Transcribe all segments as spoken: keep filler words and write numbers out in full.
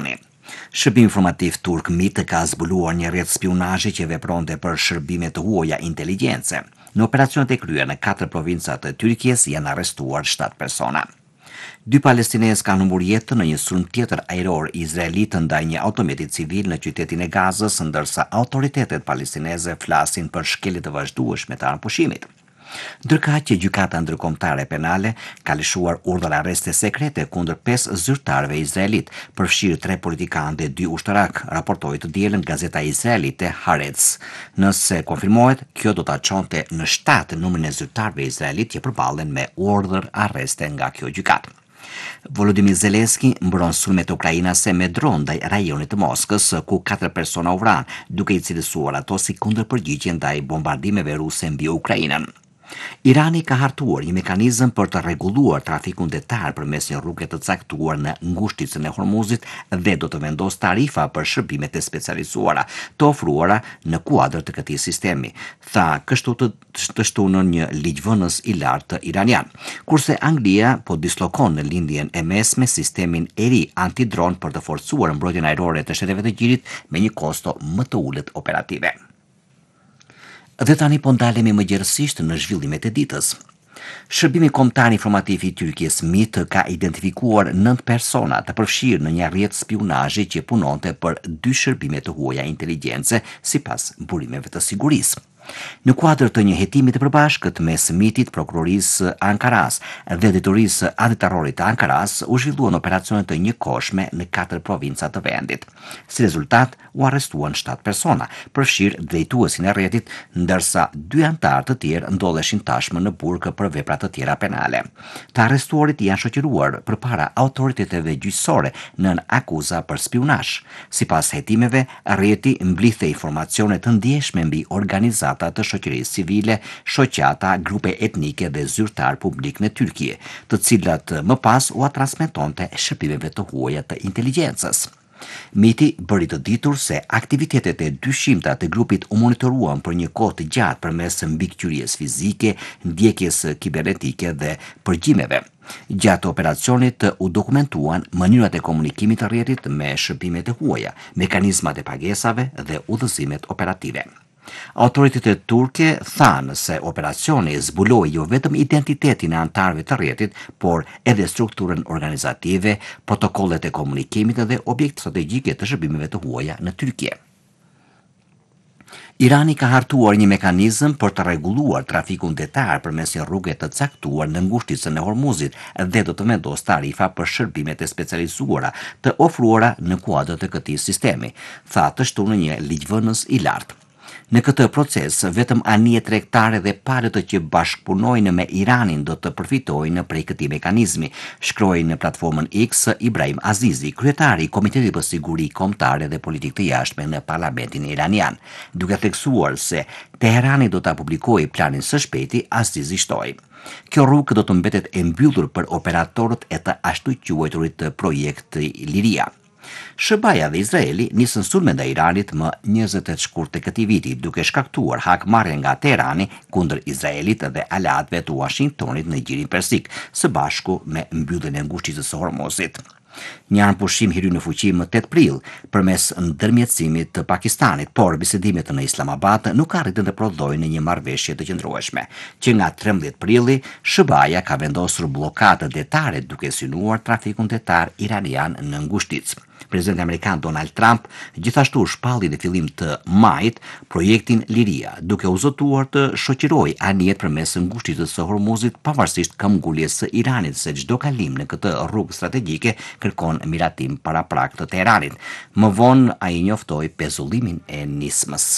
droni. Shërbimi informativ turk MIT ka zbuluar një rrjet spionazhi që vepronte për shërbime të huaja inteligjencë. Në operacionet e kryer në katër provinca të Tyrkisë janë arrestuar shtatë persona. Dy palestinezë kanë humbur jetën në një sulm tjetër ajror izraelit ndaj një automjeti civil në qytetin e Gazës, ndërsa autoritetet palestineze flasin për shkelje të vazhdueshme të anëpushimit. Ndërkaq që gjykata ndërkombëtare penale ka lëshuar urdhër arreste sekrete kundër pesë zyrtarëve izraelit, përfshirë tre politikanë dhe dy ushtarak, raportoi të dielën gazeta izraelite Haaretz. Nëse konfirmohet, kjo do ta çonte në shtatë numrin e zyrtarëve izraelit që përballen me urdhër arreste nga kjo gjykatë. Volodymyr Zelensky mbron sulmet ukrainase me dron ndaj rajonit të Moskës, ku katër persona u vranë, duke i cilësuar ato si kundërpërgjigje ndaj bombardimeve ruse mbi Ukrainën. Irani ka hartuar një mekanizëm për të rregulluar trafikun detar përmes një rruge të caktuar në ngushticën e Hormuzit dhe do të vendos tarifa për shërbimet e specializuara të ofruara në kuadër të këtij sistemi, tha kështu të, të shtunën një ligjvënës i lartë iranian. Kurse Anglia po dislokon në lindjen e mesme sistemin e ri antidron për të forcuar mbrojtjen ajrore të Shteteve të Gjirit me një kosto më të ulët operative. Dhe tani po ndalemi më gjerësisht në zhvillimet e ditës. Shërbimi kombëtar informativ i Tyrkisë MIT ka identifikuar nëntë persona të përfshirë në një rrjet spionazhi që punonte për dy shërbime të huaja inteligjencë sipas burimeve të sigurisë. Në kuadër të një hetimi të përbashkët mes MIT-it, prokurorisë Ankaras dhe drejtorisë antiterrorit të Ankaras, u zhvilluan operacione të njëkohshme në katër provinca të vendit. Si rezultat, u arrestuan shtatë persona, përfshirë drejtuesin e rrjetit, ndërsa dy anëtar të tjerë ndodheshin tashmë në burg për vepra të tjera penale. Të arrestuarit janë shoqëruar përpara autoriteteve gjyqësore nën akuza për spionazh. Sipas hetimeve, rrjeti mblidhte informacione të ndjeshme mbi organizata të shoqërisë civile, shoqata, grupe etnike dhe zyrtar publik në Tyrki, të cilat më pas u transmetonte shërbimeve të huaja të inteligjencës. MIT-i bëri të ditur se aktivitetet e dyshimta të grupit u monitoruan për një kohë të gjatë përmes mbikëqyrjes fizike, ndjekjes kibernetike dhe përgjimeve. Gjatë operacionit u dokumentuan mënyrat e komunikimit të rrjetit me shërbimet e huaja, mekanizmat e pagesave dhe udhëzimet operative. Autoritetet turke thanë se operacioni zbuloi jo vetëm identitetin e anëtarëve të rrjetit, por edhe strukturën organizative, protokollet e komunikimit dhe objekt strategjike të shërbimeve të huaja në Tyrki. Irani ka hartuar një mekanizëm për të rregulluar trafikun detar përmes një rruge të caktuar në ngushticën e Hormuzit dhe do të vendos tarifa për shërbimet e specializuara të ofruara në kuadër të këtij sistemi, tha të shtunë një ligjvënës i lartë. Në këtë proces, vetëm anije tregtare dhe palët që bashkëpunojnë me Iranin do të përfitojnë prej këtij mekanizmi, shkroi në platformën X Ibrahim Azizi, kryetari i Komitetit për Siguri Kombëtare dhe Politikë të Jashtme në Parlamentin iranian. Duke theksuar se Teherani do ta publikojë planin së shpejti, Azizi shtoi: "Kjo rrugë do të mbetet e mbyllur për operatorët e të ashtu quajturit të projekti Liria." S B A-ja dhe Izraeli nisën sulme ndaj Iranit më njëzet e tetë shkurt të këtij viti, duke shkaktuar hakmarrje nga Teherani kundër Izraelit dhe aleatëve të Washingtonit në Gjirin Persik, së bashku me mbylljen e ngushticës së Hormuzit. Një anëpushim hiri në fuqi më tetë prill përmes ndërmjetësimit të Pakistanit, por bisedimet në Islamabad nuk arritën të prodhojnë një marrëveshje të qëndrueshme, që nga trembëdhjetë prilli S B A-ja ka vendosur bllokadë detare duke synuar trafikun detar iranian në ngushticë. Presidenti amerikan Donald Trump gjithashtu shpalli në fillim të majit projektin Liria, duke u zotuar të shoqërojë anijet përmes ngushticës së Hormuzit, pavarësisht këmbguljes së Iranit se çdo kalim në këtë rrugë strategjike kërkon miratim paraprak të Teheranit. Më vonë ai njoftoi pezullimin e nismës.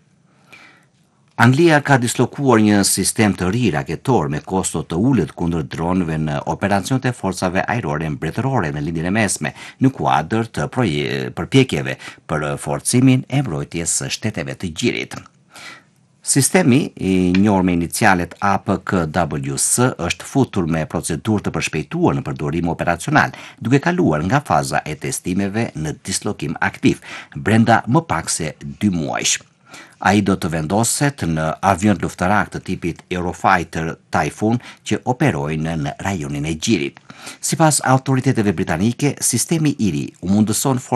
Anglia ka dislokuar një sistem të ri raketor me kosto të ulët kundër dronëve në operacionet e forcave ajrore mbretërore në lindjen e mesme, në kuadër të përpjekjeve për forcimin e mbrojtjes së Shteteve të Gjirit. Sistemi, i njohur me inicialet A P K W S, është futur me procedurë të përshpejtuar në përdorim operacional, duke kaluar nga faza e testimeve në dislokim aktiv, brenda më pak se dy muajsh. Ai do të vendoset në avion luftarak të tipit Eurofighter Typhoon që operojnë në rajonin e Gjirit. Sipas autoriteteve britanike, sistemi i ri u mundëson